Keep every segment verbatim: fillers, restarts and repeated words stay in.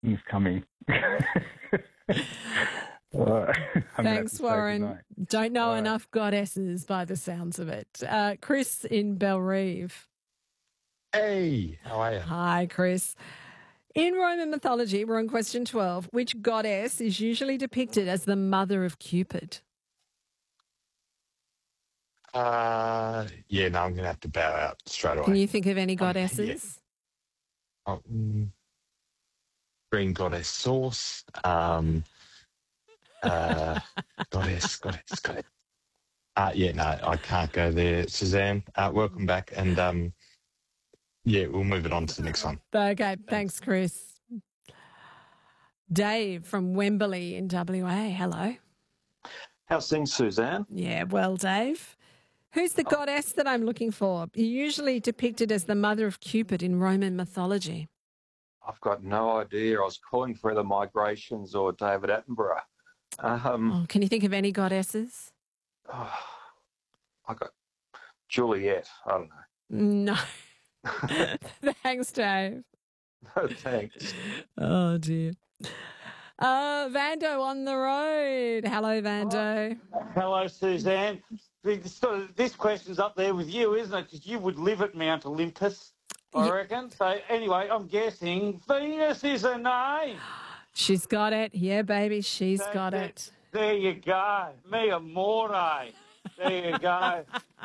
He's coming. Uh, Thanks, Warren. Don't know uh, enough goddesses by the sounds of it. Uh, Chris in Bellerive. Hey, how are you? Hi, Chris. In Roman mythology, we're on question twelve. Which goddess is usually depicted as the mother of Cupid? Uh, yeah, no, I'm going to have to bow out straight away. Can you think of any goddesses? Um, yeah. um, green goddess sauce. Um, uh, goddess, goddess, goddess. Uh, yeah, no, I can't go there, Suzanne. Uh, welcome back. And, um, yeah, we'll move it on to the next one. Okay, thanks, Chris. Dave from Wembley in W A. Hello. How's things, Suzanne? Yeah, well, Dave. Who's the goddess that I'm looking for? Usually depicted as the mother of Cupid in Roman mythology. I've got no idea. I was calling for either Migrations or David Attenborough. Um, oh, can you think of any goddesses? Oh, I got Juliet. I don't know. No. Thanks, Dave. No, thanks. Oh, dear. Uh, Vando on the road. Hello, Vando. Oh, hello, Suzanne. This, this question's up there with you, isn't it? Because you would live at Mount Olympus, I yeah. reckon. So anyway, I'm guessing Venus is her name. She's got it. Yeah, baby, she's That's got it. it. There you go. Me amore. There you go.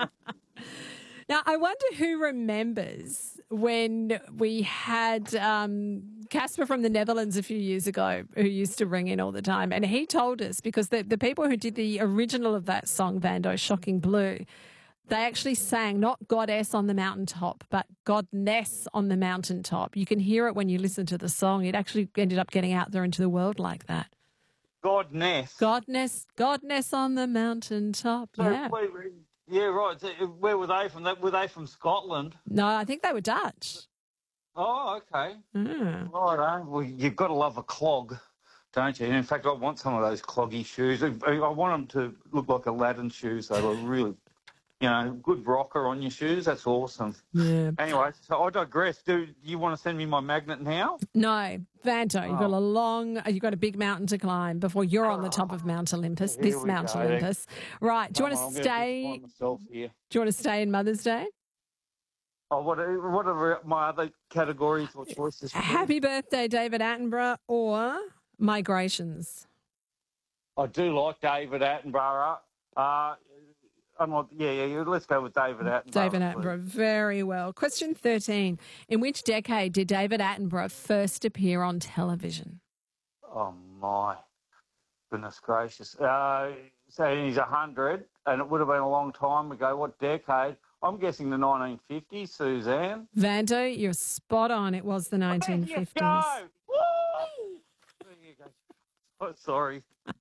Now, I wonder who remembers when we had um, Casper from the Netherlands a few years ago, who used to ring in all the time, and he told us, because the, the people who did the original of that song, Vando, Shocking Blue, they actually sang not Goddess on the Mountaintop, but Godness on the Mountaintop. You can hear it when you listen to the song. It actually ended up getting out there into the world like that. Godness. Godness, Godness on the Mountaintop. So yeah. Wait, yeah, right. So where were they from? Were they from Scotland? No, I think they were Dutch. Oh, okay. Mm. Right. Well, you've got to love a clog, don't you? In fact, I want some of those cloggy shoes. I want them to look like Aladdin shoes. They were really, you know, good rocker on your shoes. That's awesome. Yeah. Anyway, so I digress. Do you want to send me my magnet now? No, Vanto, oh. you've got a long, you've got a big mountain to climb before you're on the top of Mount Olympus, Here this Mount go. Olympus. Right, do you Come want to on, stay? Myself here. Do you want to stay in Mother's Day? Oh, what are, what are my other categories or choices? Happy birthday, David Attenborough, or Migrations? I do like David Attenborough. Uh, I'm not, yeah, yeah, let's go with David Attenborough. David Attenborough, please. Very well. Question thirteen. In which decade did David Attenborough first appear on television? Oh, my goodness gracious. Uh, so he's one hundred, and it would have been a long time ago. What decade? I'm guessing the nineteen fifties, Suzanne. Vando, you're spot on. It was the nineteen fifties. There you go. Woo! There you go. Oh, sorry.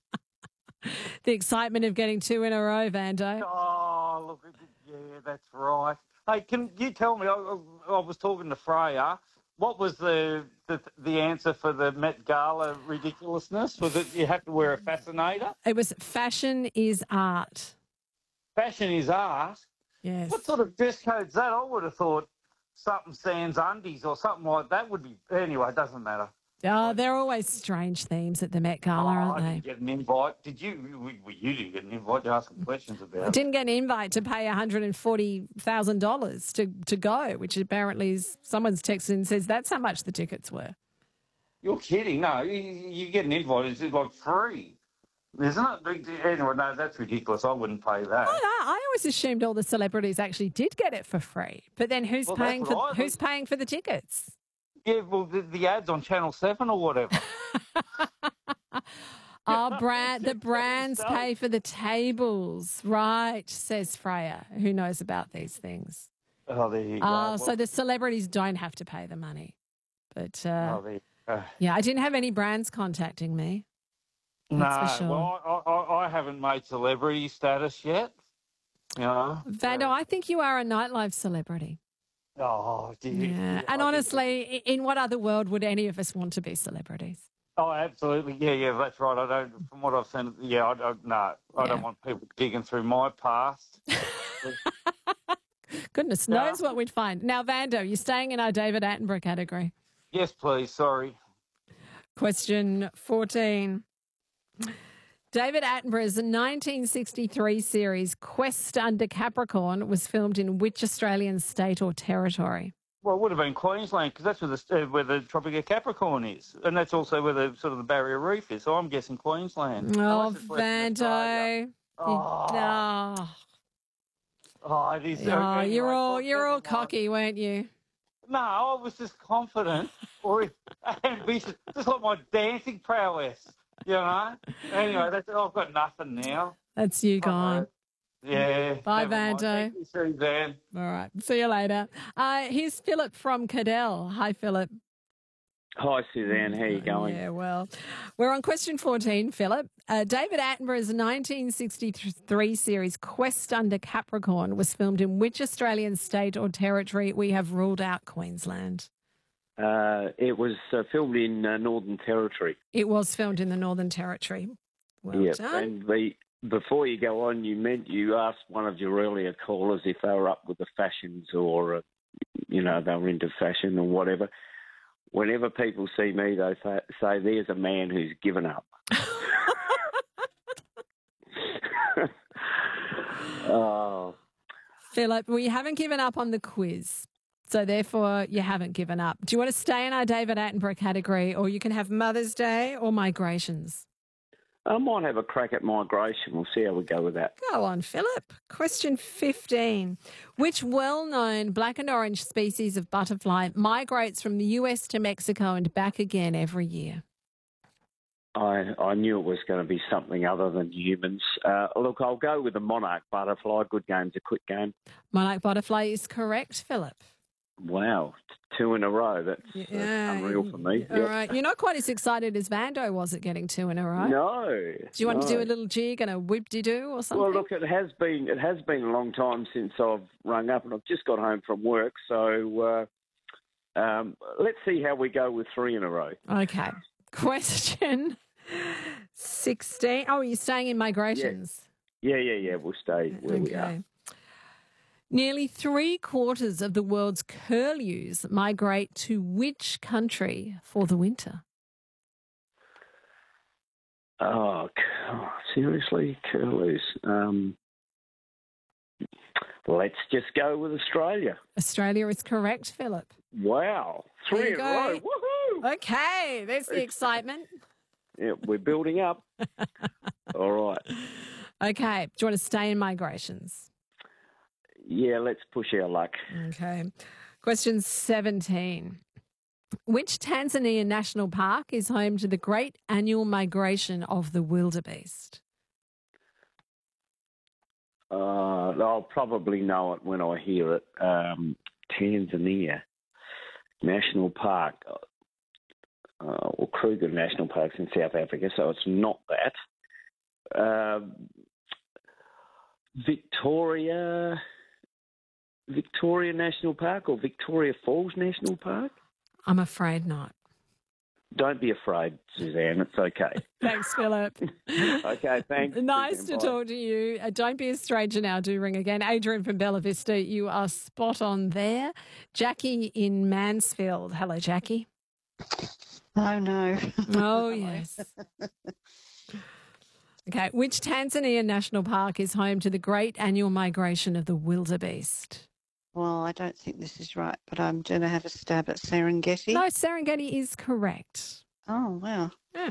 The excitement of getting two in a row, Vando. Oh, look, yeah, that's right. Hey, can you tell me, I, I was talking to Freya, what was the, the the answer for the Met Gala ridiculousness? Was it you have to wear a fascinator? It was fashion is art. Fashion is art? Yes. What sort of dress code's that? I would have thought something sans undies or something like that would be... Anyway, it doesn't matter. Oh, there are always strange themes at the Met Gala, oh, aren't I they? didn't get an invite. Did you? Well, you didn't get an invite to ask some questions about I it. didn't get an invite to pay one hundred forty thousand dollars to, to go, which apparently is, someone's texted and says that's how much the tickets were. You're kidding. No, you, you get an invite. It's like free, isn't it? Anyway, no, that's ridiculous. I wouldn't pay that. Oh, no, I always assumed all the celebrities actually did get it for free. But then who's well, paying for I, who's paying for the tickets? Yeah, well, the, the ads on Channel seven or whatever. Oh, brand, the brands pay for the tables. Right, says Freya, who knows about these things. Oh, there you go. Oh, well, so the celebrities don't have to pay the money. But, uh, oh, there you go. yeah, I didn't have any brands contacting me. No, That's for sure. well, I, I, I haven't made celebrity status yet. You know? Vando, I think you are a nightlife celebrity. Oh, dear. Yeah. And honestly, in what other world would any of us want to be celebrities? Oh, absolutely. Yeah, yeah, that's right. I don't, from what I've seen, yeah, I, I, no, I Yeah. don't want people digging through my past. Goodness No. knows what we'd find. Now, Vando, you're staying in our David Attenborough category. Yes, please. Sorry. Question fourteen. David Attenborough's nineteen sixty-three series Quest Under Capricorn was filmed in which Australian state or territory? Well, it would have been Queensland because that's where the uh, where the Tropic of Capricorn is, and that's also where the sort of the Barrier Reef is. So I'm guessing Queensland. Oh, Unless it's Western Australia. Vando. Oh, Oh, oh, it is. oh, anyway, you're all well, you're all never mind. cocky, weren't you? No, I was just confident or ambitious, just like my dancing prowess. You know. Anyway, that's I've got nothing now. That's you gone. Yeah. Bye, never mind. Vando. Thank you, Suzanne. All right. See you later. Uh, here's Philip from Cadell. Hi, Philip. Hi, Suzanne. How you going? Yeah, well, we're on question fourteen, Philip. Uh, David Attenborough's nineteen sixty-three series Quest Under Capricorn was filmed in which Australian state or territory? We have ruled out Queensland. Uh, it was uh, filmed in uh, Northern Territory. It was filmed in the Northern Territory. Well Yep. done. And the, before you go on, you meant you asked one of your earlier callers if they were up with the fashions or, uh, you know, they were into fashion or whatever. Whenever people see me, they say, say there's a man who's given up. Oh. Philip, we haven't given up on the quiz. So therefore, you haven't given up. Do you want to stay in our David Attenborough category, or you can have Mother's Day or migrations? I might have a crack at migration. We'll see how we go with that. Go on, Philip. Question fifteen. Which well-known black and orange species of butterfly migrates from the U S to Mexico and back again every year? I, I knew it was going to be something other than humans. Uh, look, I'll go with the monarch butterfly. Good game's a quick game. Monarch butterfly is correct, Philip. Wow, two in a row. That's, that's unreal for me. All Yep. right. You're not quite as excited as Vando was at getting two in a row. No. Do you want no. to do a little jig and a whip-de-doo or something? Well, look, it has been it has been a long time since I've rung up, and I've just got home from work. So uh, um, let's see how we go with three in a row. Okay. Question sixteen. Oh, you're staying in migrations. Yeah, yeah, yeah. We'll stay where we are. Nearly three quarters of the world's curlews migrate to which country for the winter? Oh, God, seriously, curlews. Um, let's just go with Australia. Australia is correct, Philip. Wow, There three you in a go. row. Woohoo! Okay, there's the excitement. Yeah, we're building up. All right. Okay, do you want to stay in migrations? Yeah, let's push our luck. Okay. Question seventeen. Which Tanzania National Park is home to the great annual migration of the wildebeest? Uh, I'll probably know it when I hear it. Um, Tanzania National Park, uh, or Kruger National Park's in South Africa, so it's not that. Uh, Victoria, Victoria National Park or Victoria Falls National Park? I'm afraid not. Don't be afraid, Suzanne. It's okay. Thanks, Philip. Okay, thanks. Nice Suzanne. to Bye. talk to you. Uh, don't be a stranger now. Do ring again. Adrian from Bella Vista, you are spot on there. Jackie in Mansfield. Hello, Jackie. Oh, no. Oh, yes. Okay. Which Tanzania National Park is home to the great annual migration of the wildebeest? Well, I don't think this is right, but I'm going to have a stab at Serengeti. No, Serengeti is correct. Oh, wow. Yeah.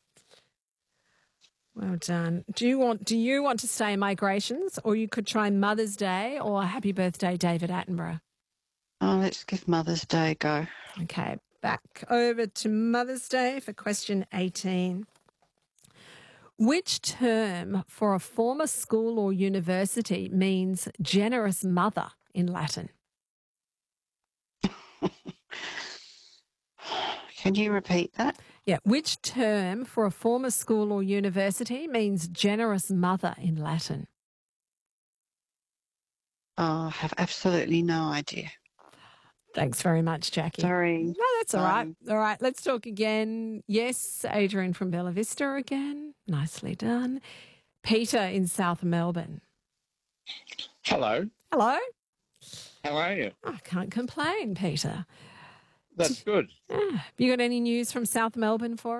Well done. Do you want do you want to stay in migrations, or you could try Mother's Day or Happy Birthday, David Attenborough? Oh, let's give Mother's Day a go. Okay, back over to Mother's Day for question eighteen. Which term for a former school or university means generous mother in Latin? Can you repeat that? Yeah, which term for a former school or university means generous mother in Latin? Oh, I have absolutely no idea. Thanks very much, Jackie. Sorry. No, that's all right. Um, All right, let's talk again. Yes, Adrian from Bella Vista again. Nicely done. Peter in South Melbourne. Hello. Hello. How are you? I can't complain, Peter. That's good. Have you got any news from South Melbourne for us?